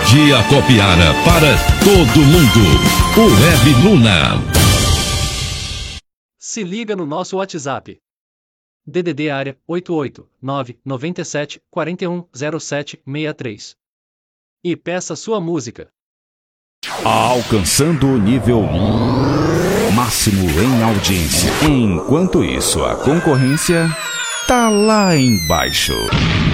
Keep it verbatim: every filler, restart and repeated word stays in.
Melodia Copiara para todo mundo. O Web Luna. Se liga no nosso WhatsApp. D D D área oito oito nove nove sete quatro um zero sete seis três. E peça sua música. Alcançando o nível máximo em audiência. Enquanto isso, a concorrência tá lá embaixo.